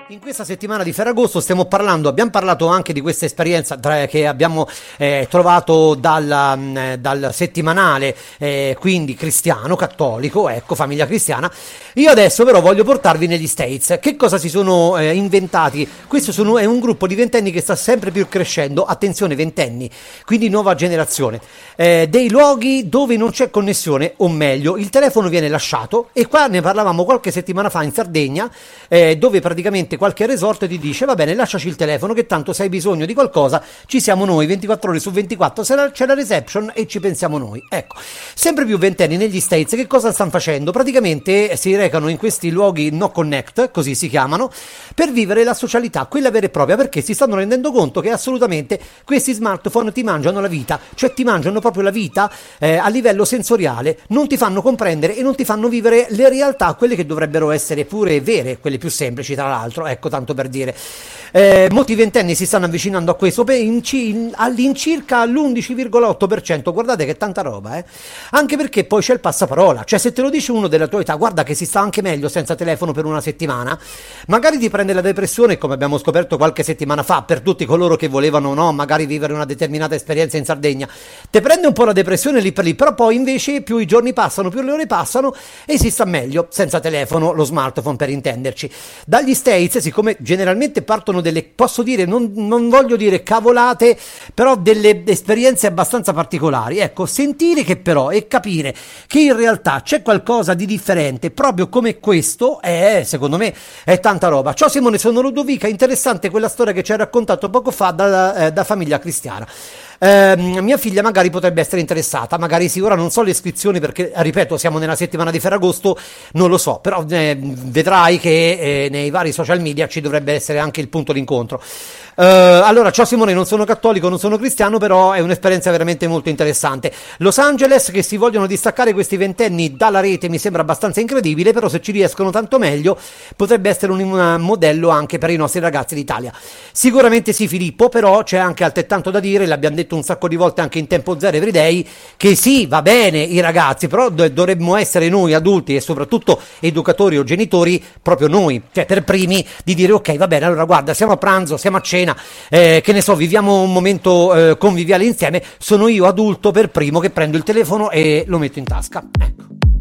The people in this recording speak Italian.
In questa settimana di Ferragosto abbiamo parlato anche di questa esperienza che abbiamo trovato dal settimanale, quindi cristiano, cattolico, ecco, famiglia cristiana. Io adesso però voglio portarvi negli States. Che cosa si sono inventati? Questo è un gruppo di ventenni che sta sempre più crescendo, attenzione ventenni, quindi nuova generazione, dei luoghi dove non c'è connessione, o meglio, il telefono viene lasciato, e qua ne parlavamo qualche settimana fa in Sardegna, dove praticamente qualche resort ti dice va bene, lasciaci il telefono che tanto se hai bisogno di qualcosa ci siamo noi 24 ore su 24, c'è la reception e ci pensiamo noi. Ecco, sempre più ventenni negli States che cosa stanno facendo? Praticamente si recano in questi luoghi no connect, così si chiamano, per vivere la socialità, quella vera e propria, perché si stanno rendendo conto che assolutamente questi smartphone ti mangiano la vita, cioè ti mangiano proprio la vita a livello sensoriale, non ti fanno comprendere e non ti fanno vivere le realtà, quelle che dovrebbero essere pure vere, quelle più semplici tra l'altro. Ecco, tanto per dire, molti ventenni si stanno avvicinando a questo all'incirca all'11,8%. Guardate che tanta roba, anche perché poi c'è il passaparola, cioè se te lo dice uno della tua età, guarda che si sta anche meglio senza telefono per una settimana, magari ti prende la depressione, come abbiamo scoperto qualche settimana fa, per tutti coloro che volevano magari vivere una determinata esperienza in Sardegna, te prende un po' la depressione lì per lì, però poi invece più i giorni passano, più le ore passano e si sta meglio senza telefono, lo smartphone per intenderci. Dagli States, siccome generalmente partono delle, posso dire, non voglio dire cavolate, però delle esperienze abbastanza particolari, ecco, sentire che però e capire che in realtà c'è qualcosa di differente proprio come questo secondo me è tanta roba. Ciao Simone, sono Ludovica, interessante quella storia che ci hai raccontato poco fa da famiglia cristiana. Mia figlia magari potrebbe essere interessata, magari sì, ora non so le iscrizioni perché, ripeto, siamo nella settimana di Ferragosto, non lo so, però vedrai che nei vari social media ci dovrebbe essere anche il punto d'incontro. Allora, ciao Simone, non sono cattolico, non sono cristiano, però è un'esperienza veramente molto interessante. Los Angeles, che si vogliono distaccare questi ventenni dalla rete, mi sembra abbastanza incredibile, però se ci riescono tanto meglio, potrebbe essere un modello anche per i nostri ragazzi d'Italia. Sicuramente sì, Filippo, però c'è anche altrettanto da dire, l'abbiamo detto un sacco di volte anche in Tempo Zero Everyday, che sì, va bene i ragazzi, però dovremmo essere noi adulti e soprattutto educatori o genitori, proprio noi, cioè per primi, di dire ok, va bene, allora guarda, siamo a pranzo, siamo a cena, che ne so, viviamo un momento conviviale insieme, sono io adulto per primo che prendo il telefono e lo metto in tasca, ecco.